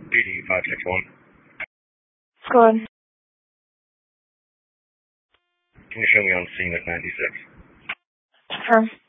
PD 561. Squad. Can you show me on scene at 96? Sure.